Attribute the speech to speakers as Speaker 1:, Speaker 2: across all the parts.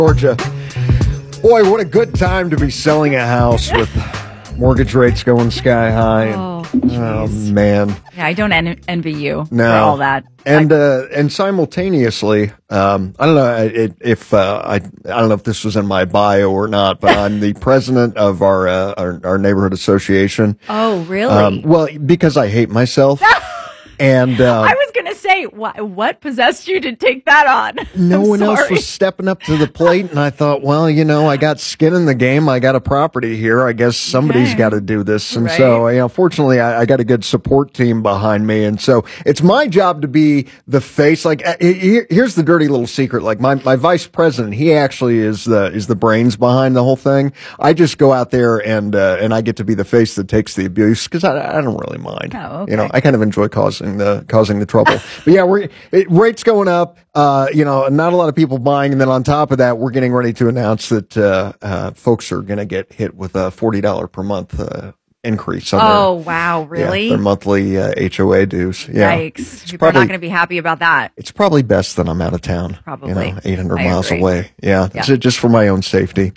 Speaker 1: Georgia. Boy, what a good time to be selling a house with mortgage rates going sky high. Oh man.
Speaker 2: Yeah, I don't envy you
Speaker 1: No.
Speaker 2: for all that.
Speaker 1: And simultaneously, I don't know if I don't know if this was in my bio or not, but I'm the president of our neighborhood association.
Speaker 2: Oh, really?
Speaker 1: Well, because I hate myself. And
Speaker 2: I was going to say, what possessed you to take that on?
Speaker 1: No one else was stepping up to the plate, and I thought, well, I got skin in the game. I got a property here. I guess somebody's got to do this. And so, fortunately, I got a good support team behind me. And so it's my job to be the face. Like, here's the dirty little secret. Like, my vice president, he actually is the brains behind the whole thing. I just go out there and I get to be the face that takes the abuse because I don't really mind.
Speaker 2: Oh, okay.
Speaker 1: I kind of enjoy causing the trouble. But yeah, rates going up, not a lot of people buying. And then on top of that, we're getting ready to announce that folks are going to get hit with a $40 per month increase on
Speaker 2: wow, really?
Speaker 1: their monthly HOA dues. Yeah.
Speaker 2: Yikes. People are not going to be happy about that.
Speaker 1: It's probably best that I'm out of town.
Speaker 2: Probably.
Speaker 1: 800 miles away. Yeah. Just for my own safety.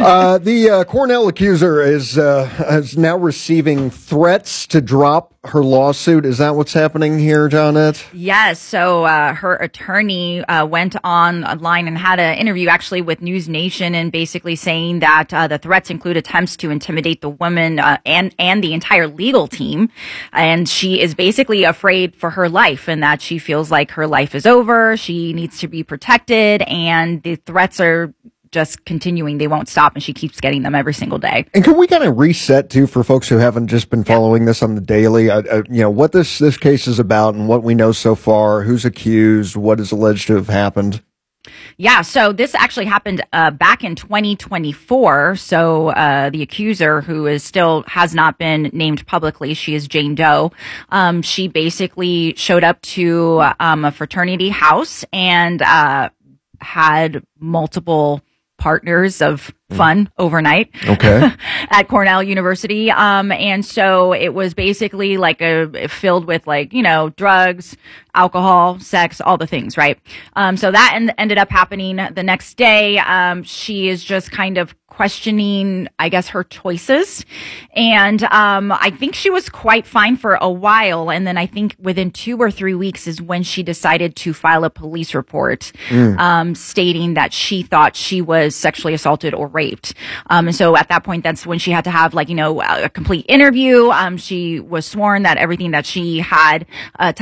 Speaker 1: The Cornell accuser is now receiving threats to drop her lawsuit. Is that what's happening here, Johnette?
Speaker 2: Yes. So her attorney went online and had an interview actually with News Nation and basically saying that the threats include attempts to intimidate the woman and the entire legal team. And she is basically afraid for her life and that she feels like her life is over. She needs to be protected, and the threats are just continuing. They won't stop, and she keeps getting them every single day.
Speaker 1: And can we kind of reset too for folks who haven't just been following this on the daily, what this case is about and what we know so far, who's accused, what is alleged to have happened?
Speaker 2: Yeah, so this actually happened back in 2024. So the accuser, who has not been named publicly, she is Jane Doe. She basically showed up to a fraternity house and had multiple partners of fun overnight at Cornell University. And so it was basically like filled with drugs, alcohol, sex, all the things, right? So that ended up happening the next day. She is just kind of questioning, I guess, her choices. And I think she was quite fine for a while. And then I think within 2 or 3 weeks is when she decided to file a police report stating that she thought she was sexually assaulted or raped. And so at that point, that's when she had to have a complete interview. She was sworn that everything that she had